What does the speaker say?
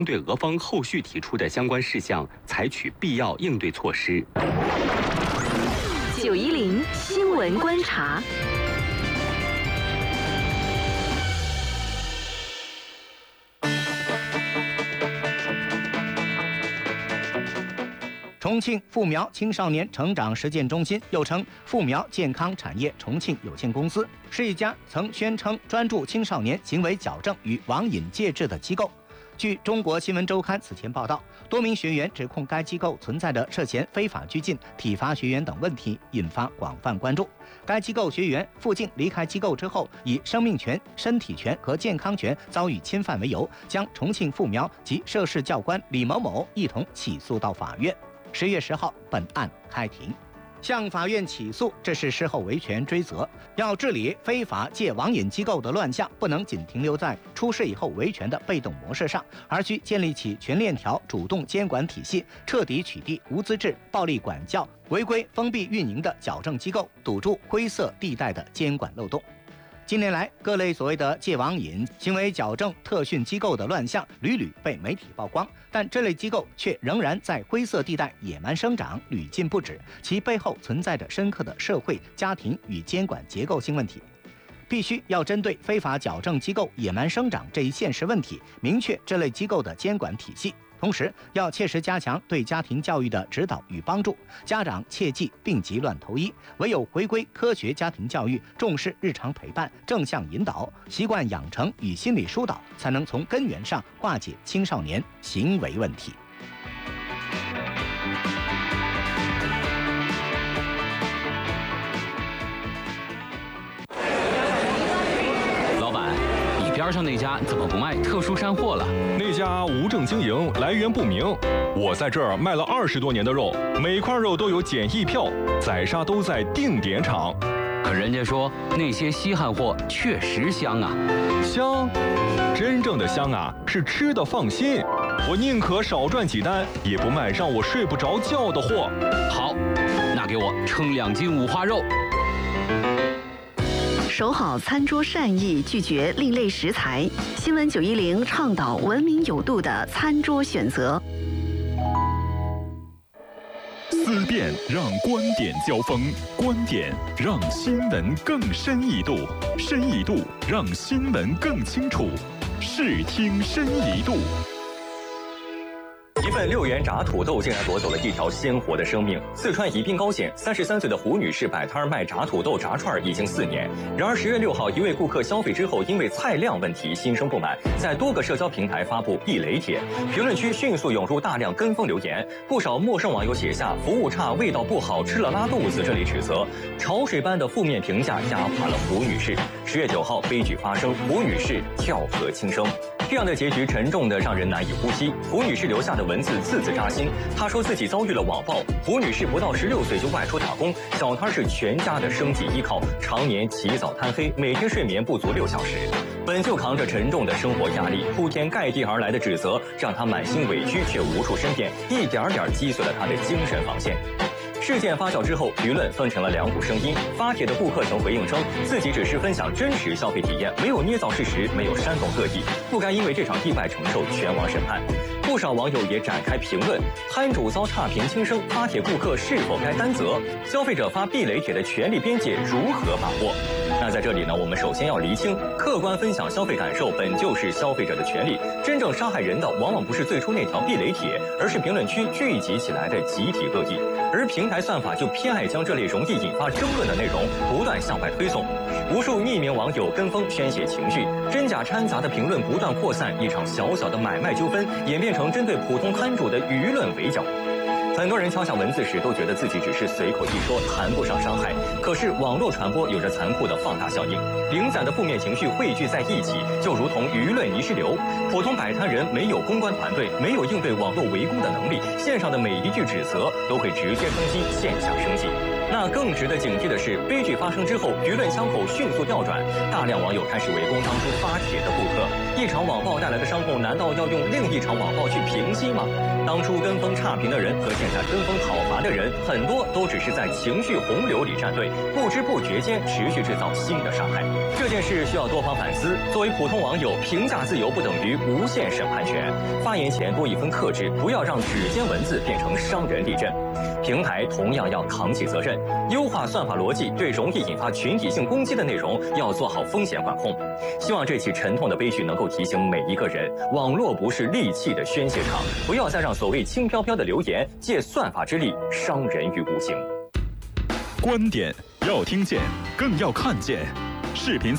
对俄方后续提出的相关事项采取必要应对措施。 910新闻观察。 重庆阜苗青少年成长实践中心，又称阜苗健康产业重庆有限公司，是一家曾宣称专注青少年行为矫正与网瘾戒治的机构。据中国新闻周刊此前报道，多名学员指控该机构存在着涉嫌非法拘禁、体罚学员等问题，引发广泛关注。该机构学员付静离开机构之后，以生命权、身体权和健康权遭遇侵犯为由，将重庆阜苗及涉事教官李某某一同起诉到法院。10月10号，本案开庭。向法院起诉，这是事后维权追责。要治理非法戒网瘾机构的乱象，不能仅停留在出事以后维权的被动模式上，而需建立起全链条主动监管体系，彻底取缔无资质、暴力管教、违规封闭运营的矫正机构，堵住灰色地带的监管漏洞。近年来，各类所谓的戒网瘾、行为矫正特训机构的乱象屡屡被媒体曝光，但这类机构却仍然在灰色地带野蛮生长，屡禁不止，其背后存在着深刻的社会、家庭与监管结构性问题。必须要针对非法矫正机构野蛮生长这一现实问题，明确这类机构的监管体系。同时，要切实加强对家庭教育的指导与帮助，家长切忌病急乱投医，唯有回归科学家庭教育，重视日常陪伴、正向引导、习惯养成与心理疏导，才能从根源上化解青少年行为问题。 边上那家怎么不卖特殊山货了？ 那家无证经营，来源不明。我在这儿卖了20多年的肉，每块肉都有检疫票，宰杀都在定点场。 可人家说那些稀罕货确实香啊！ 香？真正的香啊，是吃的放心。我宁可少赚几单，也不卖让我睡不着觉的货。 好，那给我称2斤五花肉。 守好餐桌善意，拒绝另类食材。新闻910倡导文明有度的餐桌选择。 思辨让观点交锋，观点让新闻更深一度，深一度让新闻更清楚。视听深一度。 一份6元炸土豆竟然夺走了一条鲜活的生命。四川宜宾高县33岁的胡女士摆摊卖炸土豆、炸串已经4年。然而10月6号，一位顾客消费之后，因为菜量问题心生不满，在多个社交平台发布避雷帖，评论区迅速涌入大量跟风留言。不少陌生网友写下“服务差、味道不好、吃了拉肚子”这类指责，潮水般的负面评价压垮了胡女士。10月9号，悲剧发生，胡女士跳河轻生。这样的结局沉重的让人难以呼吸。胡女士留下的文字字字扎心。她说自己遭遇了网暴。胡女士不到16岁就外出打工，小摊是全家的生计依靠，常年起早贪黑，每天睡眠不足6小时。本就扛着沉重的生活压力，铺天盖地而来的指责让她满心委屈，却无处申辩，一点点击碎了她的精神防线。事件发酵之后，舆论分成了2股声音。发帖的顾客曾回应称，自己只是分享真实消费体验，没有捏造事实，没有煽动恶意，不该因为这场意外承受全网审判。不少网友也展开评论，摊主遭差评轻生，发帖顾客是否该担责？消费者发避雷帖的权利边界如何把握？那在这里呢，我们首先要厘清，客观分享消费感受本就是消费者的权利，真正杀害人的往往不是最初那条避雷帖，而是评论区聚集起来的集体恶意。而平台算法就偏爱将这类容易引发争论的内容不断向外推送，无数匿名网友跟风宣泄情绪，真假掺杂的评论不断扩散，一场小小的买卖纠纷演变成针对普通摊主的舆论围剿。很多人敲下文字时都觉得自己只是随口一说，谈不上伤害。可是网络传播有着残酷的放大效应，零散的负面情绪汇聚在一起，就如同舆论泥石流。普通摆摊人没有公关团队，没有应对网络围攻的能力，线上的每一句指责都会直接冲击线下生计。 那更值得警惕的是，悲剧发生之后，舆论枪口迅速调转，大量网友开始围攻当初发帖的顾客。一场网暴带来的伤痛，难道要用另一场网暴去平息吗？当初跟风差评的人和现在跟风讨伐的人，很多都只是在情绪洪流里站队，不知不觉间持续制造新的伤害。这件事需要多方反思。作为普通网友，评价自由不等于无限审判权，发言前多一分克制，不要让指尖文字变成伤人地震。平台同样要扛起责任，优化算法逻辑，对容易引发群体性攻击的内容要做好风险管控。希望这起沉痛的悲剧能够提醒每一个人，网络不是戾气的宣泄场，不要再让所谓轻飘飘的留言借算法之力伤人于无形。 观点要听见，更要看见。视频